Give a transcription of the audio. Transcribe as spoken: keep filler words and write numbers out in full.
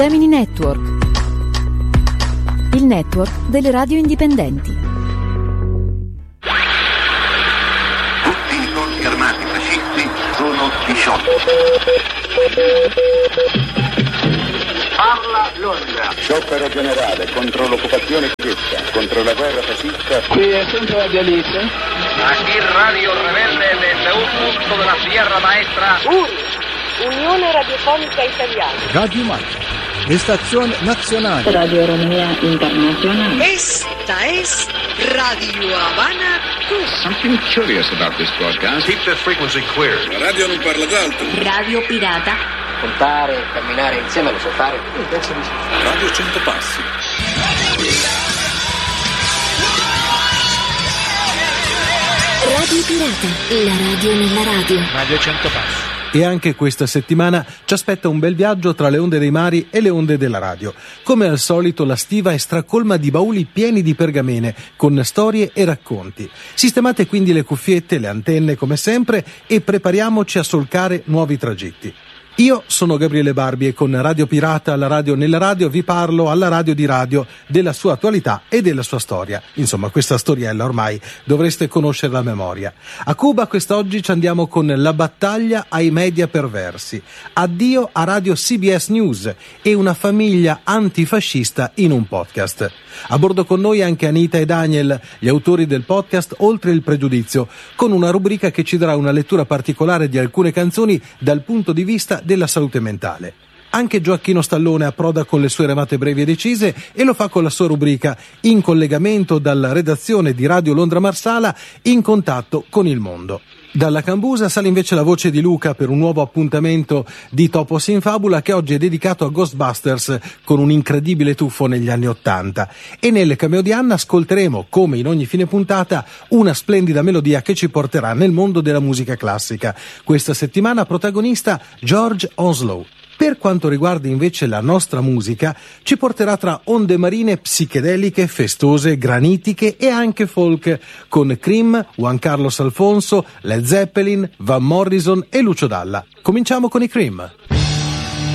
Gemini Network, il network delle radio indipendenti. Tutti i corpi armati fascisti sono disciolti. Parla Londra. Sciopero generale contro l'occupazione tedesca, contro la guerra fascista. Qui è sempre Radio Alice. Aquí Radio Rebelde desde un punto de la Sierra Maestra. U R I, Unione Radiofonica Italiana. Radio Marca, Estación Nacional. Radio Romea Internacional. Esta es Radio Habana Cuba. Something curious about this broadcast. Keep the frequency clear. La radio non parla d'altro. Radio Pirata. Contare, camminare insieme lo so fare. Io penso di sì. Radio Cento Passi. Radio Pirata, la radio nella radio. Radio Cento Passi. E anche questa settimana ci aspetta un bel viaggio tra le onde dei mari e le onde della radio. Come al solito la stiva è stracolma di bauli pieni di pergamene, con storie e racconti. Sistemate quindi le cuffiette, le antenne come sempre e prepariamoci a solcare nuovi tragitti. Io sono Gabriele Barbi e con Radio Pirata, la radio nella radio, vi parlo alla radio di radio della sua attualità e della sua storia. Insomma, questa storiella ormai dovreste conoscerla a memoria. A Cuba quest'oggi ci andiamo con la battaglia ai media perversi. Addio a Radio C B S News e una famiglia antifascista in un podcast. A bordo con noi anche Anita e Daniel, gli autori del podcast Oltre il pregiudizio, con una rubrica che ci darà una lettura particolare di alcune canzoni dal punto di vista della salute mentale. Anche Gioacchino Stallone approda con le sue remate brevi e decise e lo fa con la sua rubrica in collegamento dalla redazione di Radio Londra Marsala, in contatto con il mondo. Dalla Cambusa sale invece la voce di Luca per un nuovo appuntamento di Topos in Fabula che oggi è dedicato a Ghostbusters con un incredibile tuffo negli anni Ottanta. E nel cameo di Anna ascolteremo, come in ogni fine puntata, una splendida melodia che ci porterà nel mondo della musica classica. Questa settimana protagonista George Onslow. Per quanto riguarda invece la nostra musica, ci porterà tra onde marine psichedeliche, festose, granitiche e anche folk, con Cream, Juan Carlos Alfonso, Led Zeppelin, Van Morrison e Lucio Dalla. Cominciamo con i Cream.